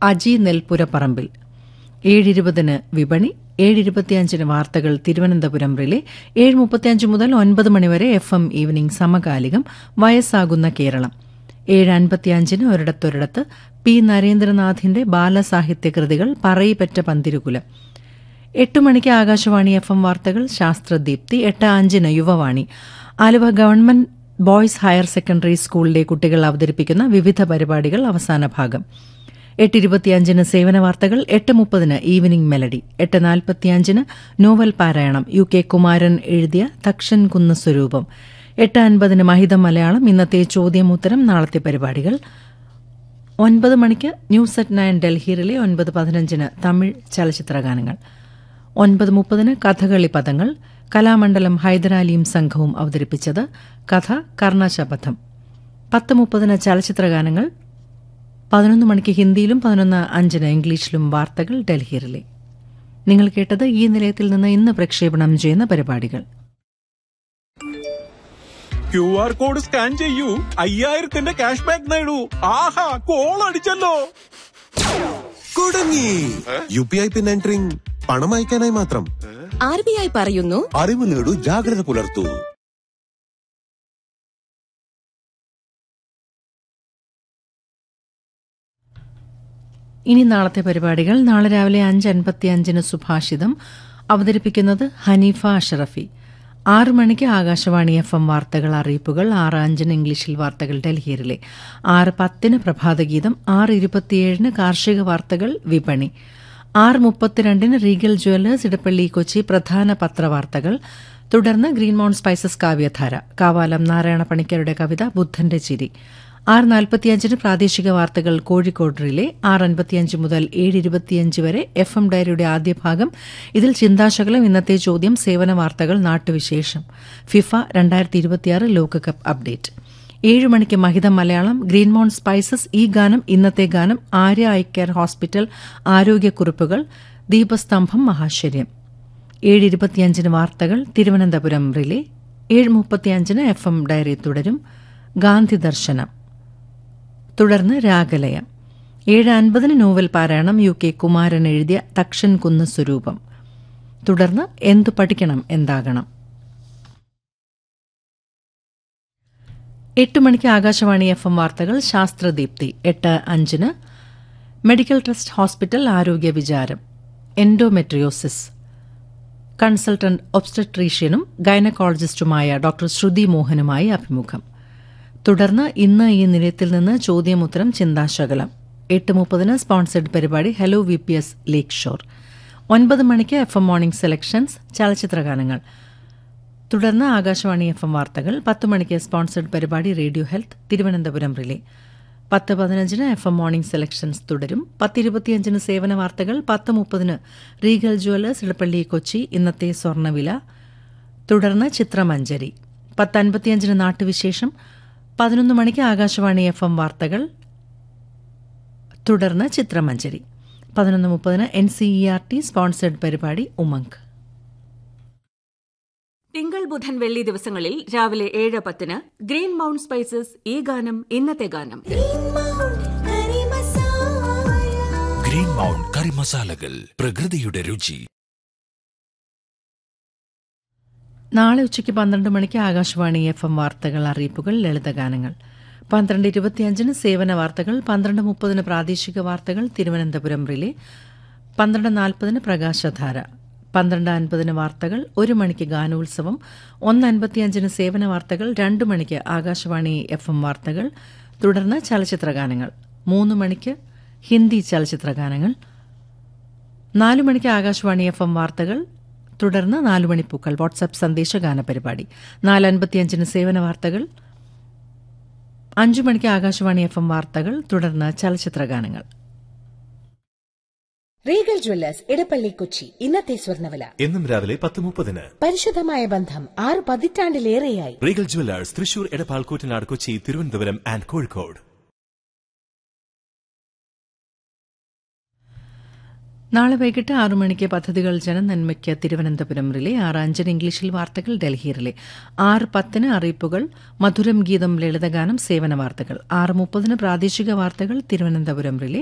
അജി നെൽപ്പുരപ്പറമ്പിൽ. 7:20 വിപണി, 7:25 വാർത്തകൾ തിരുവനന്തപുരം റിലേ, 7:35 മുതൽ 9 മണിവരെ FM ഈവനിംഗ് സമകാലികം വയസ്സാകുന്ന കേരളം, 7:55 ഒരിടത്തൊരിടത്ത് പി നരേന്ദ്രനാഥിന്റെ ബാലസാഹിത്യകൃതികൾ പറയിപ്പറ്റ പന്തിരുകുലം, 8 മണിക്ക് ആകാശവാണി FM വാർത്തകൾ ശാസ്ത്രദീപ്തി, 8:05 Yuvavani, Aluva government boys higher secondary സ്കൂളിലെ കുട്ടികൾ അവതരിപ്പിക്കുന്ന വിവിധ പരിപാടികൾ അവസാന ഭാഗം, 8:25 സേവന വാർത്തകൾ, 8:30 ഈവനിംഗ് മെലഡി, 8:45 നോവൽ പാരായണം UK കുമാരൻ എഴുതിയ തക്ഷൻ കുന്ന് സ്വരൂപം, 8:50 മഹിതം മലയാളം ഇന്നത്തെ ചോദ്യമുത്തരം നാളത്തെ പരിപാടികൾ, 9 മണിക്ക് ന്യൂസ് അറ്റ് 9 ഡൽഹിയിലെ, 9:15 തമിഴ് ചലച്ചിത്രഗാനങ്ങൾ, 9:30 കഥകളി പദങ്ങൾ, കലാമണ്ഡലം ഹൈദരാലിയും സംഘവും അവതരിപ്പിച്ചത്, കഥ കർണശപഥം, 10:30 ചലച്ചിത്രഗാനങ്ങൾ, 11 മണിക്ക് ഹിന്ദിയിലും 11:05 ഇംഗ്ലീഷിലും വാർത്തകൾ ഡൽഹിയിലെ. നിങ്ങൾ കേട്ടത് ഈ നിലയത്തിൽ നിന്ന് ഇന്ന് പ്രക്ഷേപണം ചെയ്യുന്ന പരിപാടികൾ. QR കോഡ് സ്കാൻ ചെയ്യൂ, 5000 ക്യാഷ് ബാക്ക് നേടൂ. ആഹാ, കോൾ അടിച്ചല്ലോ. കുടുങ്ങി. UPI പിൻ എൻട്രിങ് പണം അയക്കാനായി മാത്രം. RBI പറയുന്നു, അറിവ് നേടൂ, ജാഗ്രത പുലർത്തൂ. ഇനി നാളത്തെ പരിപാടികൾ. നാളെ രാവിലെ 5:55 സുഭാഷിതം അവതരിപ്പിക്കുന്നത് ഹനീഫ അഷറഫി. 6 മണിക്ക് ആകാശവാണി FM വാർത്തകൾ അറിയിപ്പുകൾ, 6:05 ഇംഗ്ലീഷിൽ വാർത്തകൾ ഡൽഹിയിലെ, 6:10 പ്രഭാതഗീതം, 6:27 കാർഷിക വാർത്തകൾ വിപണി, 6:32 റീഗൽ ജ്വല്ലേഴ്സ് ഇടപ്പള്ളി കൊച്ചി പ്രധാന പത്രവാർത്തകൾ, തുടർന്ന് ഗ്രീൻ മൗണ്ട് സ്പൈസസ് കാവ്യധാര, കാവാലം നാരായണ പണിക്കരുടെ കവിത ബുദ്ധന്റെ ചിരി, 6:45 പ്രാദേശിക വാർത്തകൾ കോഴിക്കോട് റിലേ, 6:55 മുതൽ 7:25 വരെ FM ഡയറിയുടെ ആദ്യ ഭാഗം. ഇതിൽ ചിന്താശകലം, ഇന്നത്തെ ചോദ്യം, സേവന വാർത്തകൾ, നാട്ടുവിശേഷം, ഫിഫ 2026 ലോകകപ്പ് അപ്ഡേറ്റ്. 7 മണിക്ക് മഹിതം മലയാളം, ഗ്രീൻ മൗണ്ട് സ്പൈസസ് ഈ ഗാനം, ഇന്നത്തെ ഗാനം, ആര്യ ഐ കെയർ ഹോസ്പിറ്റൽ ആരോഗ്യക്കുറിപ്പുകൾ, ദീപസ്തംഭം മഹാശ്ചര്യം. 7:25 വാർത്തകൾ തിരുവനന്തപുരം റിലേ, 7:35 FM ഡയറി തുടരും, ഗാന്ധി ദർശനം, തുടർന്ന് രാഗലയം, 7:50 നോവൽ പാരായണം UK കുമാരൻ എഴുതിയ തക്ഷൻ കുന്ന് സ്വരൂപം, തുടർന്ന് എന്തു പഠിക്കണം എന്താകണം. 8 മണിക്ക് ആകാശവാണി FM വാർത്തകൾ ശാസ്ത്രദീപ്തി, 8:05 മെഡിക്കൽ ട്രസ്റ്റ് ഹോസ്പിറ്റൽ ആരോഗ്യ വിചാരം, എൻഡോമെട്രിയോസിസ്, കൺസൾട്ടന്റ് ഒബ്സ്റ്റട്രീഷ്യനും ഗൈനക്കോളജിസ്റ്റുമായ ഡോക്ടർ ശ്രുതി മോഹനുമായി അഭിമുഖം, തുടർന്ന് ഇന്ന് ഈ നിലയത്തിൽ നിന്ന് ചോദ്യമുത്തരം ചിന്താശകലം, 8:30 സ്പോൺസർഡ് പരിപാടി ഹലോ VPS ലേക്ക് ഷോർ, 9 മണിക്ക് FM മോർണിംഗ് സെലക്ഷൻസ് ചലച്ചിത്രഗാനങ്ങൾ, തുടർന്ന് ആകാശവാണി FM വാർത്തകൾ, 10 മണിക്ക് സ്പോൺസർഡ് പരിപാടി radio health Thiruvananthapuram relay, 10:15 FM morning selections തുടരും, 10:25 സേവന വാർത്തകൾ, 10:30 റീഗൽ ജ്വല്ലേഴ്സ് ഇടപ്പള്ളി കൊച്ചി ഇന്നത്തെ സ്വർണ്ണവില, തുടർന്ന് ചിത്രമഞ്ജരി, 10:55 നാട്ടുവിശേഷം, 11 മണിക്ക് ആകാശവാണി FM വാർത്തകൾ, തുടർന്ന് ചിത്രമഞ്ജരി, 11:30 NCERT സ്പോൺസർഡ് പരിപാടി ഉമംഗ്. തിങ്കൾ ബുധൻ വെള്ളി ദിവസങ്ങളിൽ രാവിലെ 7:10 ഗ്രീൻ മൗണ്ട് സ്പൈസസ് ഈ ഗാനം, ഇന്നത്തെ ഗാനം. ഗ്രീൻ മൗണ്ട് കറി മസാലകൾ, പ്രകൃതിയുടെ രുചി. നാളെ ഉച്ചയ്ക്ക് 12 മണിക്ക് ആകാശവാണി FM വാർത്തകൾ അറിയിപ്പുകൾ ലളിതഗാനങ്ങൾ, 12:25 സേവന വാർത്തകൾ, 12:30 പ്രാദേശിക വാർത്തകൾ തിരുവനന്തപുരം റിലേ, 12:40 പ്രകാശധാര, 12:50 വാർത്തകൾ, 1 മണിക്ക് ഗാനോത്സവം, 1:55 സേവന വാർത്തകൾ, 2 മണിക്ക് ആകാശവാണി FM വാർത്തകൾ, തുടർന്ന് ചലച്ചിത്രഗാനങ്ങൾ, 3 മണിക്ക് ഹിന്ദി ചലച്ചിത്രഗാനങ്ങൾ, 4 മണിക്ക് ആകാശവാണി FM വാർത്തകൾ, തുടർന്ന് 4 മണിപ്പൂക്കൾ വാട്സ്ആപ്പ് സന്ദേശഗാന പരിപാടി, 4:55 സേവന വാർത്തകൾ, 5 മണിക്ക് ആകാശവാണി FM വാർത്തകൾ, തുടർന്ന് ചലച്ചിത്രഗാനങ്ങൾ. റീഗൽ ജ്വല്ലേഴ്സ് ഇടപ്പള്ളി കൊച്ചി ഇന്നത്തെ സ്വർണ്ണവില, എന്നും രാവിലെ 10:30. പരിശുദ്ധമായ ബന്ധം 6 പതിറ്റാണ്ടിലേറെയായി. Regal Jewellers Thrissur, Edappal, Koottanad, Kochi, Thiruvananthapuram and Kozhikode. നാളെ വൈകിട്ട് 6 മണിക്ക് പദ്ധതികൾ ജനനന്മയ്ക്ക് തിരുവനന്തപുരം റിലേ, 6:05 ഇംഗ്ലീഷിൽ വാർത്തകൾ ഡൽഹി റിലേ, 6:10 അറിയിപ്പുകൾ, മധുരം ഗീതം ലളിതഗാനം സേവന വാർത്തകൾ, 6:30 പ്രാദേശിക വാർത്തകൾ തിരുവനന്തപുരം റിലേ,